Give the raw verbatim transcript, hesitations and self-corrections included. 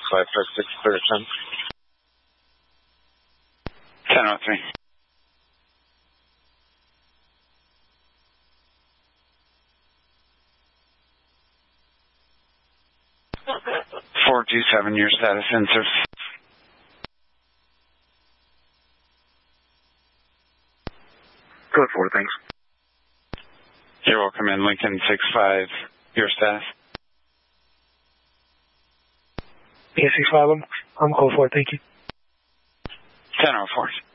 five five six, clear ten. ten oh three. four two seven, your status in service. Code four, thanks. You're welcome in, Lincoln six five, your status. Yeah, six five, I'm, I'm code four, thank you. ten oh four.